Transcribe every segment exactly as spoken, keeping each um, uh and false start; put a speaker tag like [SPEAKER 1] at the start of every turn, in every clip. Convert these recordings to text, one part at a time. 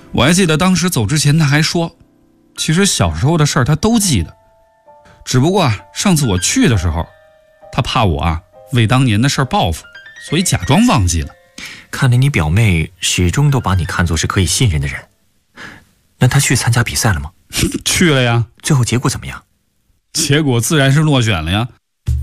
[SPEAKER 1] 我还记得当时走之前他还说，其实小时候的事儿他都记得，只不过啊，上次我去的时候，他怕我啊为当年的事儿报复，所以假装忘记了。
[SPEAKER 2] 看来你表妹始终都把你看作是可以信任的人。那她去参加比赛了吗？
[SPEAKER 1] 去了呀。
[SPEAKER 2] 最后结果怎么样？
[SPEAKER 1] 结果自然是落选了呀。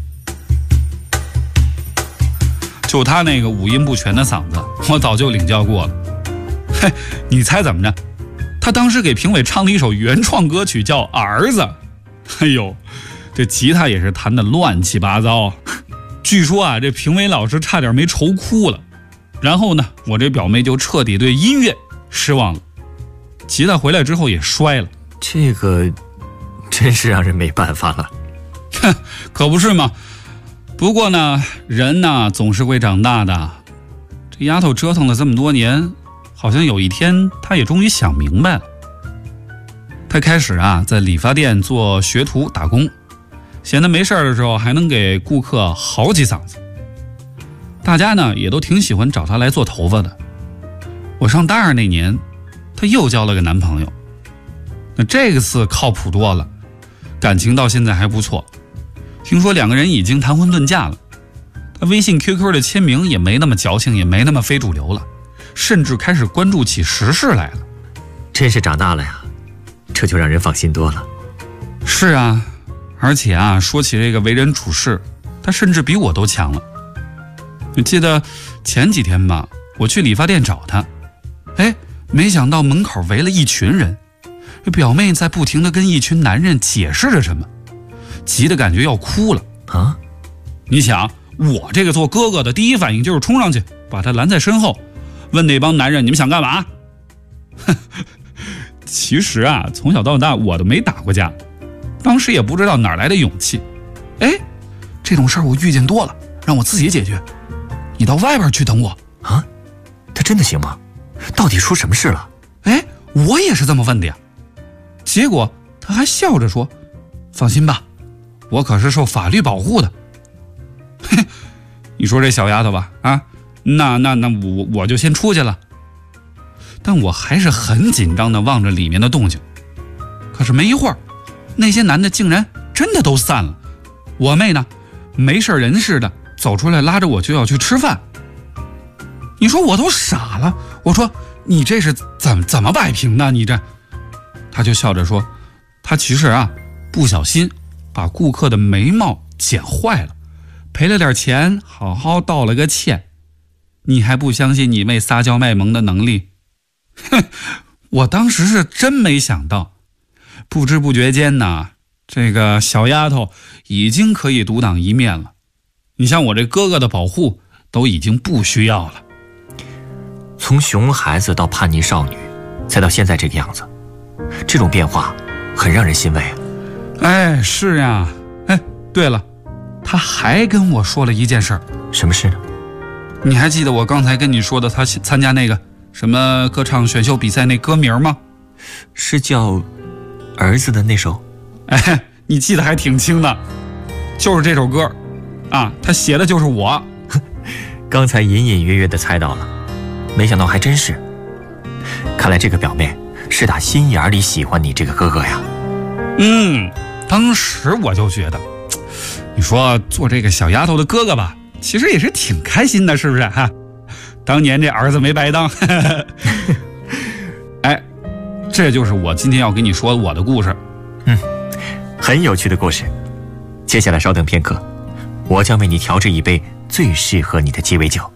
[SPEAKER 1] 就他那个五音不全的嗓子，我早就领教过了。嘿，你猜怎么着？他当时给评委唱了一首原创歌曲，叫《儿子》。哎呦，这吉他也是弹得乱七八糟。据说啊，这评委老师差点没愁哭了。然后呢，我这表妹就彻底对音乐失望了。吉他回来之后也摔了。
[SPEAKER 2] 这个真是让人没办法了。
[SPEAKER 1] 哼，可不是嘛。不过呢，人呢总是会长大的。这丫头折腾了这么多年，好像有一天她也终于想明白了。她开始啊在理发店做学徒打工，闲得没事的时候还能给顾客嚎几嗓子。大家呢也都挺喜欢找她来做头发的。我上大二那年，她又交了个男朋友，那这个次靠谱多了，感情到现在还不错。听说两个人已经谈婚论嫁了，他微信 Q Q 的签名也没那么矫情，也没那么非主流了，甚至开始关注起时事来了。
[SPEAKER 2] 真是长大了呀，这就让人放心多了。
[SPEAKER 1] 是啊，而且啊，说起这个为人处事，他甚至比我都强了。你记得前几天吧，我去理发店找他，哎，没想到门口围了一群人，这表妹在不停地跟一群男人解释着什么，急得感觉要哭了
[SPEAKER 2] 啊！
[SPEAKER 1] 你想，我这个做哥哥的第一反应就是冲上去把他拦在身后，问那帮男人你们想干嘛？其实啊，从小到大我都没打过架，当时也不知道哪来的勇气。哎，这种事儿我遇见多了，让我自己解决。你到外边去等我
[SPEAKER 2] 啊！他真的行吗？到底出什么事了？
[SPEAKER 1] 哎，我也是这么问的呀。结果他还笑着说：“放心吧，我可是受法律保护的。”嘿，你说这小丫头吧，啊，那那那我我就先出去了。但我还是很紧张地望着里面的动静。可是没一会儿，那些男的竟然真的都散了。我妹呢，没事人似的走出来，拉着我就要去吃饭。你说我都傻了，我说你这是怎怎么摆平的？你这，他就笑着说，他其实啊不小心把顾客的眉毛剪坏了，赔了点钱，好好道了个歉。你还不相信你妹撒娇卖萌的能力？哼，我当时是真没想到，不知不觉间呢，这个小丫头已经可以独当一面了。你像我这哥哥的保护都已经不需要了。
[SPEAKER 2] 从熊孩子到叛逆少女，再到现在这个样子，这种变化很让人欣慰啊。
[SPEAKER 1] 哎，是呀。哎，对了，他还跟我说了一件事儿。
[SPEAKER 2] 什么事呢？
[SPEAKER 1] 你还记得我刚才跟你说的他参加那个什么歌唱选秀比赛那歌名吗？
[SPEAKER 2] 是叫儿子的那首？
[SPEAKER 1] 哎，你记得还挺清的，就是这首歌啊，他写的就是我。
[SPEAKER 2] 刚才隐隐约约的猜到了，没想到还真是。看来这个表妹是打心眼里喜欢你这个哥哥呀。
[SPEAKER 1] 嗯，当时我就觉得，你说做这个小丫头的哥哥吧，其实也是挺开心的，是不是哈？当年这儿子没白当。哎，这就是我今天要跟你说我的故事。
[SPEAKER 2] 嗯，很有趣的故事。接下来稍等片刻，我将为你调制一杯最适合你的鸡尾酒。